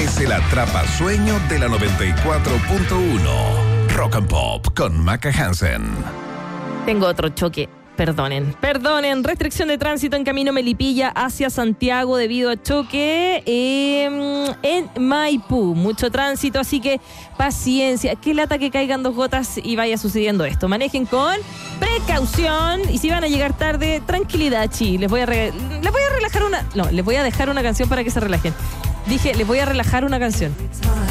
es el atrapasueño de la 94.1. Rock and Pop con Maca Hansen. Tengo otro choque. Perdonen, restricción de tránsito en camino Melipilla hacia Santiago debido a choque en Maipú. Mucho tránsito, así que paciencia. Qué lata que caigan 2 gotas y vaya sucediendo esto. Manejen con precaución y si van a llegar tarde, tranquilidad, les voy a dejar una canción para que se relajen. Dije, les voy a relajar una canción.